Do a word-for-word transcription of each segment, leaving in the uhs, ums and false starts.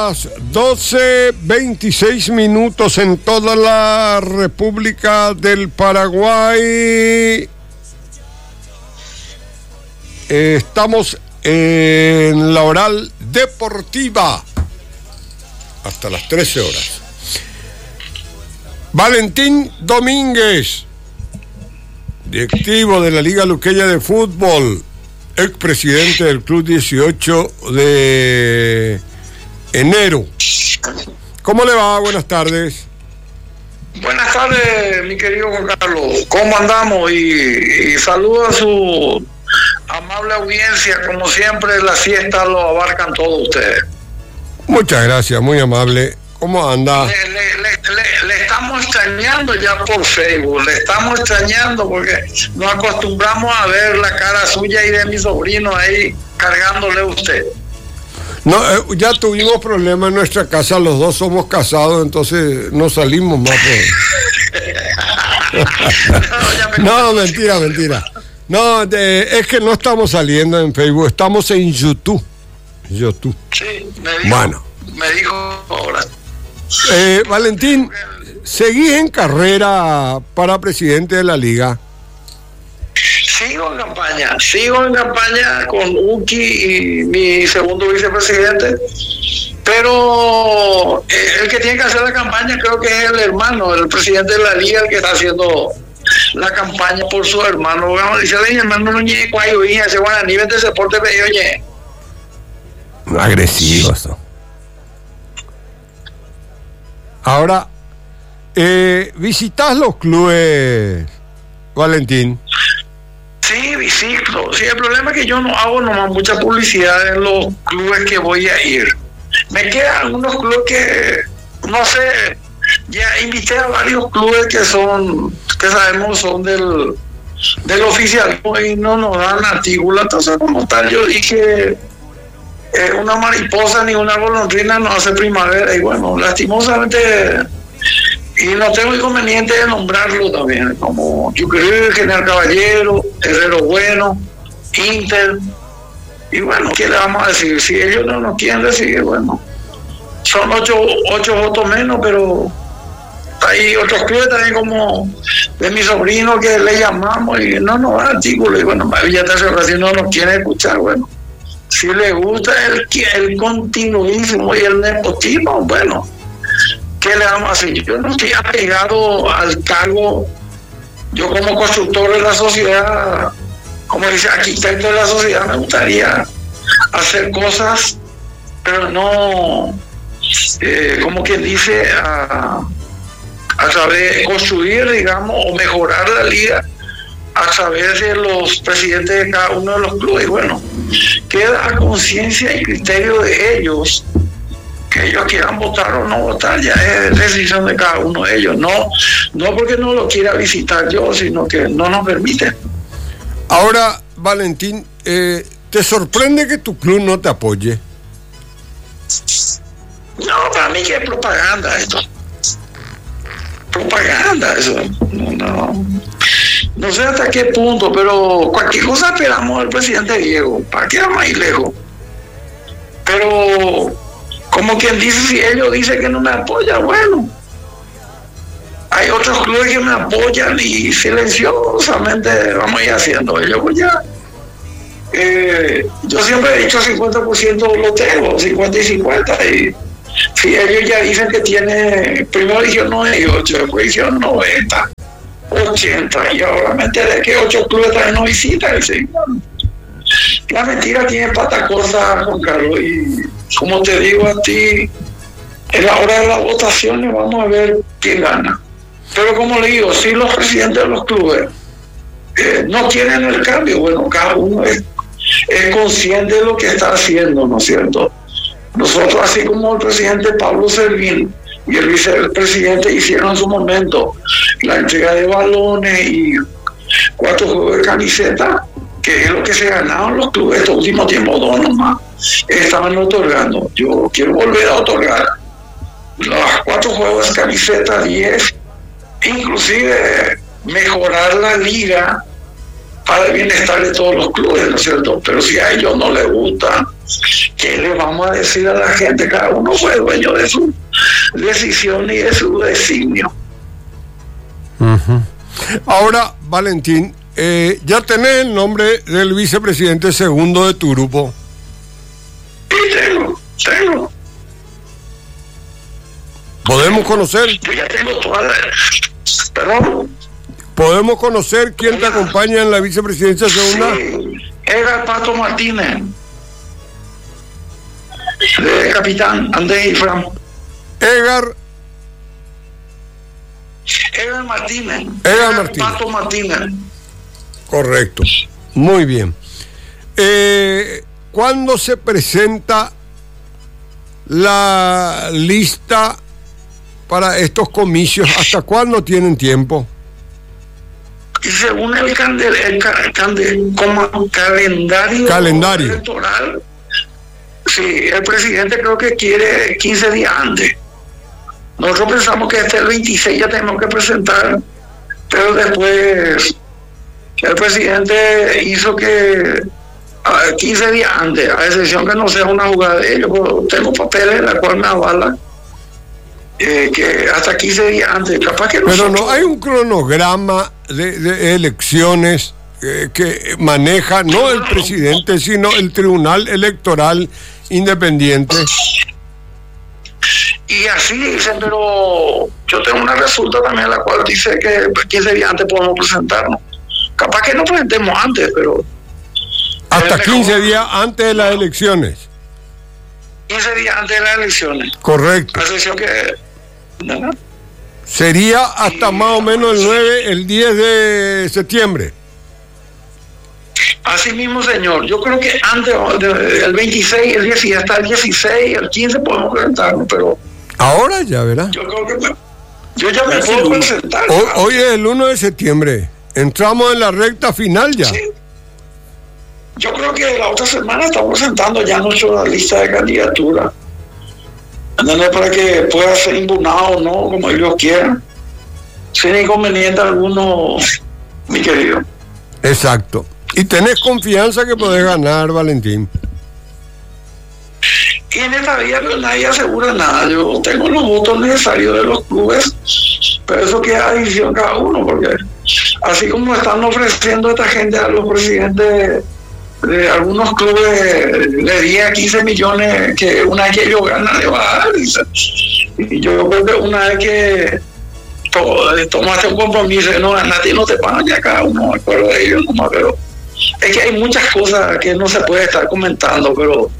las doce veintiséis minutos en toda la República del Paraguay. Estamos en la Oral Deportiva hasta las trece horas. Valentín Domínguez, directivo de la Liga Luqueña de Fútbol, expresidente del Club dieciocho de enero. ¿Cómo le va? Buenas tardes. Buenas tardes, mi querido Juan Carlos. ¿Cómo andamos? Y, y saludo a su amable audiencia. Como siempre, la siesta lo abarcan todos ustedes. Muchas gracias, muy amable. ¿Cómo anda? Le, le, le, le, le estamos extrañando ya por Facebook, le estamos extrañando porque nos acostumbramos a ver la cara suya y de mi sobrino ahí cargándole a usted. No, eh, ya tuvimos problemas en nuestra casa, los dos somos casados, entonces no salimos más. Por... no, no, mentira, mentira. No, de, es que no estamos saliendo en Facebook, estamos en YouTube. YouTube. Sí, me dijo, bueno. me dijo ahora. Eh, Valentín, ¿seguís en carrera para presidente de la liga? Sigo en campaña, sigo en campaña con Uki y mi segundo vicepresidente, pero eh, el que tiene que hacer la campaña creo que es el hermano, el presidente de la liga, el que está haciendo la campaña por su hermano. Bueno, dice, mi hermano no llegue cuayo, hija, ese guaraní, vete ese porte, pero oye. Agresivo eso. Ahora, eh, ¿visitas los clubes, Valentín? Sí, visito. Sí, el problema es que yo no hago nomás mucha publicidad en los clubes que voy a ir. Me quedan algunos clubes que, no sé, ya invité a varios clubes que son, que sabemos son del, del oficialismo y no nos dan artículos. Entonces, como tal, yo dije... Eh, una mariposa ni una golondrina no hace primavera, y bueno, lastimosamente, y no tengo inconveniente de nombrarlo también, como Yucurú, General Caballero, Herrero Bueno, Inter, y bueno, ¿qué le vamos a decir? Si ellos no nos quieren recibir, bueno, son ocho, ocho votos menos, pero hay otros clubes también como de mi sobrino que le llamamos y no nos dan artículos, y bueno, ya está, no nos quieren escuchar, bueno. Si le gusta el, el continuismo y el nepotismo, bueno, ¿qué le vamos a hacer? Yo no estoy apegado al cargo. Yo como constructor de la sociedad, como dice arquitecto de la sociedad, me gustaría hacer cosas, pero no, eh, como quien dice, a, a través construir, digamos, o mejorar la liga a través de los presidentes de cada uno de los clubes. Bueno, queda a conciencia y criterio de ellos que ellos quieran votar o no votar, ya es decisión de cada uno de ellos, no, no porque no lo quiera visitar yo, sino que no nos permiten. Ahora, Valentín, eh, ¿te sorprende que tu club no te apoye? No, para mí que es propaganda esto. Propaganda eso. No, no. No sé hasta qué punto, pero cualquier cosa esperamos del presidente Diego. ¿Para qué vamos a ir lejos? Pero, como quien dice, si ellos dicen que no me apoyan, bueno. Hay otros clubes que me apoyan y silenciosamente vamos a ir haciendo. Yo pues ya. Eh, yo siempre he dicho cincuenta por ciento lo tengo, cincuenta y cincuenta. Y si ellos ya dicen que tiene, primero dijeron noventa y ocho, después dijeron noventa. ochenta, y ahora me enteré que ocho clubes también no visitan. Y sí, la mentira tiene pata corta, Juan Carlos, y como te digo a ti, en la hora de las votaciones vamos a ver quién gana. Pero como le digo, si los presidentes de los clubes eh, no quieren el cambio, bueno, cada uno es, es consciente de lo que está haciendo, ¿no es cierto? Nosotros, así como el presidente Pablo Servín y el vicepresidente hicieron en su momento la entrega de balones y cuatro juegos de camiseta, que es lo que se ganaron los clubes estos últimos tiempos, dos nomás estaban otorgando. Yo quiero volver a otorgar los cuatro juegos de camiseta, diez, inclusive mejorar la liga para el bienestar de todos los clubes, ¿no es cierto? Pero si a ellos no les gusta ¿qué le vamos a decir a la gente? Cada uno fue dueño de su decisión y de su designio. Uh-huh. Ahora, Valentín, eh, ya tenés el nombre del vicepresidente segundo de tu grupo. Sí, tengo, tengo. ¿Podemos conocer? Yo ya tengo toda la... Perdón. ¿Podemos conocer quién te acompaña en la vicepresidencia segunda? Sí, era Pato Martínez, de capitán Andrés y Fran. Edgar. Edgar Martínez. Edgar Martínez. Pato Martínez. Correcto. Muy bien. Eh, ¿Cuándo se presenta la lista para estos comicios? ¿Hasta cuándo tienen tiempo? Y según el, candel, el, candel, como calendario, calendario electoral, sí, el presidente creo que quiere quince días antes. Nosotros pensamos que hasta el veintiséis ya tenemos que presentar, pero después el presidente hizo que a quince días antes, a excepción que no sea una jugada de ellos, pero tengo papeles en la cual me avala eh, que hasta quince días antes, capaz que pero nosotros... no hay un cronograma de, de elecciones eh, que maneja no el presidente, sino el Tribunal Electoral Independiente. Y así dicen, pero yo tengo una resulta también la cual dice que quince días antes podemos presentarnos. Capaz que no presentemos antes, pero... Hasta quince días antes de las elecciones. quince días antes de las elecciones. Correcto. A excepción que... ¿no? Sería hasta y, más o menos el nueve, el diez de septiembre. Así mismo, señor. Yo creo que antes, el veintiséis, el dieciséis, hasta el dieciséis, el quince podemos presentarnos, pero... Ahora ya, ¿verdad? Yo creo que... Yo ya me puedo presentar. Hoy, hoy es el uno de septiembre. Entramos en la recta final ya. Sí. Yo creo que la otra semana estamos presentando ya nuestra lista de candidaturas. Para que pueda ser impugnado o no, como ellos quieran. Sin inconveniente alguno, mi querido. Exacto. ¿Y tenés confianza que podés ganar, Valentín? Y en esta vida pues, nadie asegura nada. Yo tengo los votos necesarios de los clubes, pero eso queda a decisión cada uno, porque así como están ofreciendo a esta gente a los presidentes de algunos clubes de diez a quince millones que una vez que ellos ganan le va a dar. Y yo creo que una vez que to, tomaste un compromiso y no ganaste, no te pagan ya cada uno, me acuerdo de ellos nomás, pero es que hay muchas cosas que no se puede estar comentando, pero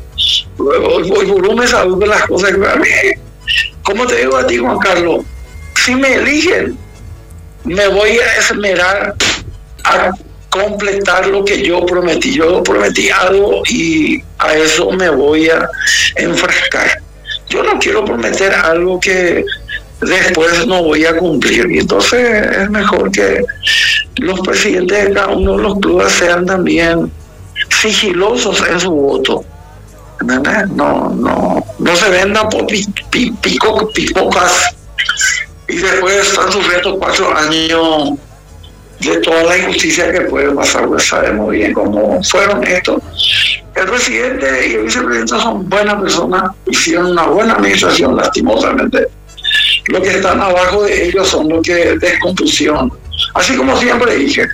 hoy volumen sabe las cosas que a mí, como te digo a ti, Juan Carlos, si me eligen, me voy a esmerar a completar lo que yo prometí. Yo prometí algo y a eso me voy a enfrascar. Yo no quiero prometer algo que después no voy a cumplir, y entonces es mejor que los presidentes de cada uno de los clubes sean también sigilosos en su voto. ¿Entendés? No, no, no se vendan por pi, pi, pico, picocas y después están sufriendo cuatro años de toda la injusticia que puede pasar. Pues sabemos bien cómo fueron estos. El presidente y el vicepresidente son buenas personas, hicieron una buena administración. Lastimosamente los que están abajo de ellos son los que descompusieron. Así como siempre dije,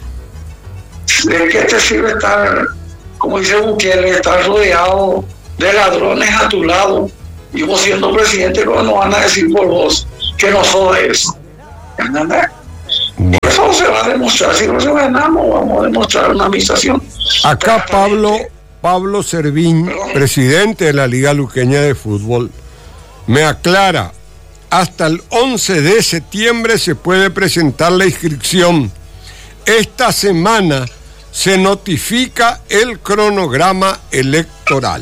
¿de qué te sirve estar, como dice Bukele, estar rodeado de ladrones a tu lado y vos siendo presidente, pero no van a decir por vos que no sos de eso? ¿Entendés? Eso se va a demostrar. Si no se ganamos, vamos a demostrar una administración. Acá Pablo Pablo Servín, ¿Perdón? presidente de la Liga Luqueña de Fútbol, me aclara: hasta el once de septiembre se puede presentar la inscripción. Esta semana se notifica el cronograma electoral.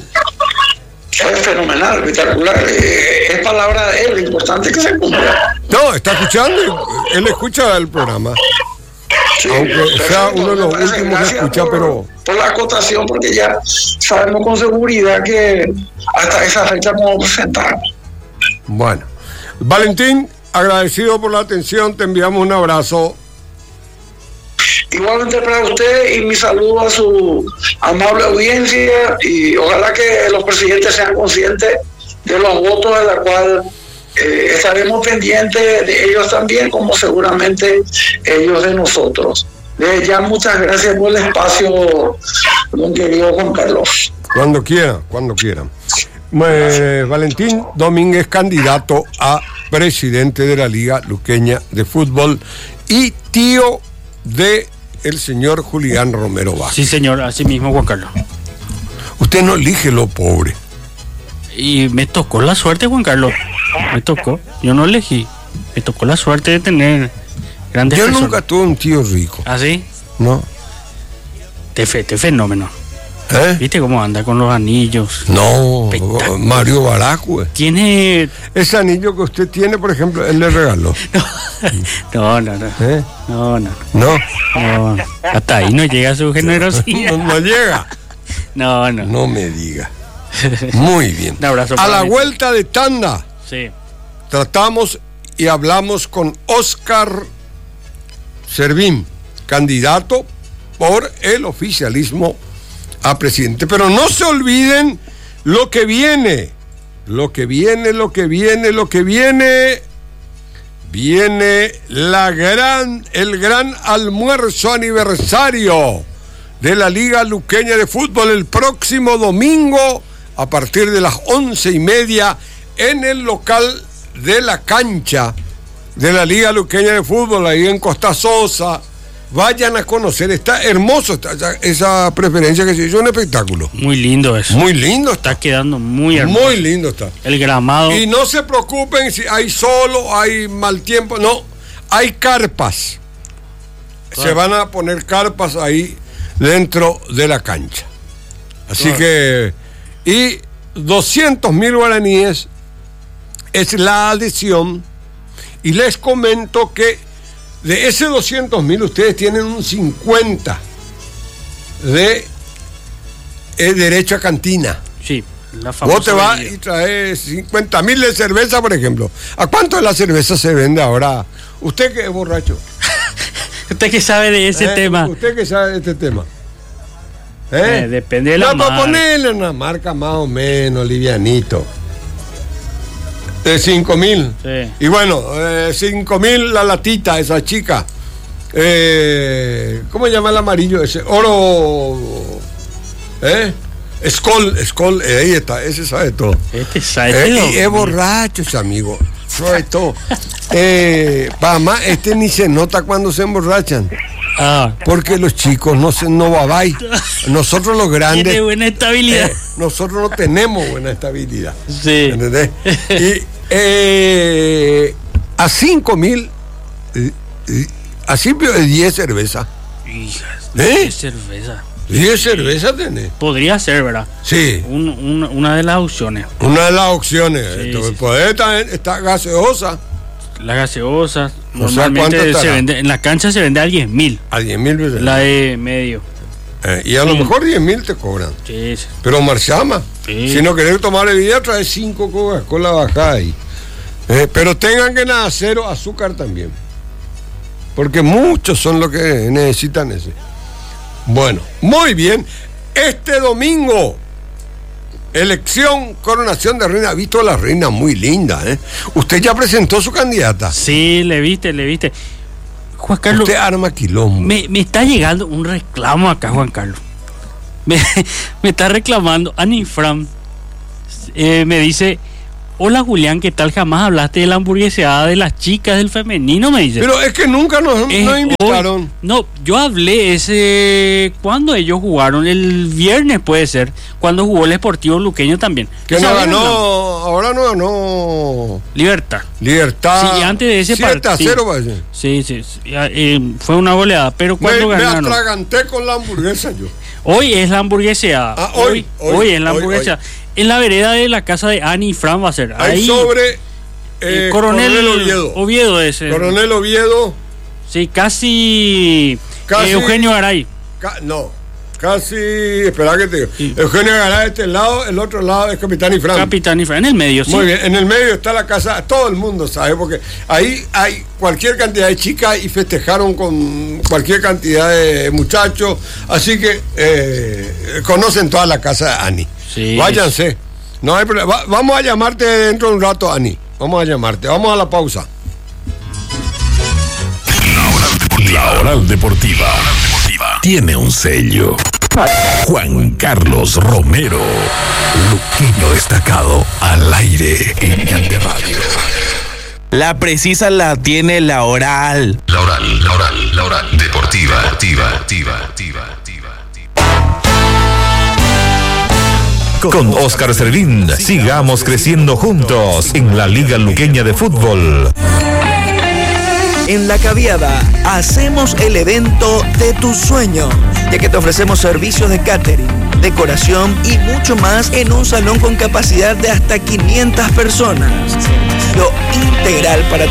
Es fenomenal, espectacular. Eh, es palabra de él, importante que se cumpla. No, está escuchando, él escucha el programa. Sí, aunque perfecto, sea uno de los últimos que escucha, por, pero... por la acotación, porque ya sabemos con seguridad que hasta esa fecha podemos presentarnos. Bueno, Valentín, agradecido por la atención, te enviamos un abrazo. igualmente para usted, y mi saludo a su amable audiencia, y ojalá que los presidentes sean conscientes de los votos de la cual eh, estaremos pendientes de ellos también, como seguramente ellos de nosotros. Desde ya, muchas gracias por el espacio, don querido Juan Carlos. Cuando quiera, cuando quiera. Eh, Valentín Domínguez, candidato a presidente de la Liga Luqueña de Fútbol y tío de el señor Julián Romero Vázquez. Sí, señor, así mismo, Juan Carlos. Usted no elige lo pobre. Y me tocó la suerte, Juan Carlos. Me tocó. Yo no elegí. Me tocó la suerte de tener grandes Yo personas. nunca tuve un tío rico. ¿Ah, sí? No. Te, fe, te fenómeno. ¿Eh? ¿Viste cómo anda con los anillos? No, Espectáculo. Mario Baracue. Tiene... Ese anillo que usted tiene, por ejemplo, él le regaló. No, no, no. ¿Eh? No, no. No. No. Hasta ahí no llega su generosidad. No, no llega. No, no. No me diga. Muy bien. Un abrazo A para la mí. vuelta de tanda, Sí. tratamos y hablamos con Óscar Servín, candidato por el oficialismo a presidente. Pero no se olviden lo que viene, lo que viene, lo que viene, lo que viene. Viene la gran, el gran almuerzo aniversario de la Liga Luqueña de Fútbol el próximo domingo a partir de las once y media en el local de la cancha de la Liga Luqueña de Fútbol, ahí en Costa Sosa. Vayan a conocer, está hermoso esta, esa, esa preferencia que se hizo, un espectáculo. Muy lindo eso. Muy lindo está. Está quedando muy hermoso. Muy lindo está. El gramado. Y no se preocupen si hay solo, hay mal tiempo, no, hay carpas. Claro. Se van a poner carpas ahí dentro de la cancha. Así Claro. que, y doscientos mil guaraníes es la adhesión, y les comento que de ese doscientos mil ustedes tienen un cincuenta de eh, derecho a cantina. Sí, la famosa. Vos te vas bebida. y traes cincuenta mil de cerveza, por ejemplo. ¿A cuánto de la cerveza se vende ahora? Usted que es borracho. ¿Usted qué sabe de ese ¿Eh? tema? Usted que sabe de este tema. ¿Eh? Eh, depende de la No, para marca. ponerle una marca más o menos livianito. De cinco mil. Sí. Y bueno, eh, cinco mil la latita, esa chica. Eh, ¿Cómo se llama el amarillo ese? Oro. ¿Eh? Skol, Skol, eh, ahí está, ese sabe todo. Este sabe Eh, todo. y es borracho ese amigo, sabe todo. Eh, pa' más, este ni se nota cuando se emborrachan. Ah, Porque los chicos no se no babay. Nosotros los grandes. tiene buena estabilidad. eh, nosotros no tenemos buena estabilidad. Sí. ¿Entendés? Y eh, a cinco mil, eh, eh, a simple de diez cervezas. Hijas, ¿Eh? qué cerveza. diez cervezas tenés. Podría ser, ¿verdad? Sí. Un- un- una de las opciones. Una de las opciones. Sí, Entonces, sí, puede estar está gaseosa. Las gaseosas. O sea, ¿cuánto Normalmente se estará? vende, en la cancha se vende a diez mil. A diez mil veces. La de medio. Eh, y a lo Sí. mejor diez mil te cobran. Sí, sí. Pero marchama. Sí. Si no querés tomar bebida, trae cinco Coca-Cola bajada ahí. Eh, pero tengan que nada, cero azúcar también. Porque muchos son los que necesitan ese. Bueno, muy bien. Este domingo, elección, coronación de reina. Ha visto a la reina muy linda, ¿eh? Usted ya presentó su candidata. Sí, le viste, le viste. Juan Carlos, Usted arma quilombo. me, me está llegando un reclamo acá, Juan Carlos. Me, me está reclamando Anifram. Eh, me dice, hola Julián, ¿qué tal? Jamás hablaste de la hamburgueseada de las chicas del femenino, me dice. Pero es que nunca nos, Eh, nos invitaron. hoy- no, yo hablé ese cuando ellos jugaron, el viernes puede ser, cuando jugó el Sportivo Luqueño también. Que Esa no vez ganó, hablamos. ahora no ganó Libertad. Libertad. Sí, antes de ese siete a partido. cero parece. Sí, sí, sí, eh, fue una goleada, pero Me, cuando me ganaron. atraganté con la hamburguesa yo. Hoy es la hamburgueseada. Ah, hoy, hoy, hoy, es la hoy, hamburgueseada. En la vereda de la casa de Ani y Fran va a ser. Hay Ahí, sobre eh, eh, Coronel, Coronel Oviedo. Oviedo ese. Coronel Oviedo. Sí, casi, Casi- eh, Eugenio Garay. Ca- no, casi, espera que te digo. Sí. Eugenio Garay de este lado, el otro lado es Capitán Ifrán. Capitán Ifrán, en el medio, sí. Muy bien, en el medio está la casa, todo el mundo sabe, porque ahí hay cualquier cantidad de chicas y festejaron con cualquier cantidad de muchachos, así que eh, conocen toda la casa de Ani. Sí. Váyanse, no hay problema. Va, vamos a llamarte dentro de un rato, Ani. Vamos a llamarte, vamos a la pausa. La Oral Deportiva tiene un sello. Juan Carlos Romero, luqueño destacado al aire en Cante Radio. La precisa la tiene la Oral. La Oral, la Oral, la Oral Deportiva, Deportiva, Deportiva, Deportiva. Con Oscar Servín, sigamos creciendo juntos en la Liga Luqueña de Fútbol. En La Caviada hacemos el evento de tus sueños, ya que te ofrecemos servicios de catering, decoración y mucho más en un salón con capacidad de hasta quinientas personas. Lo integral para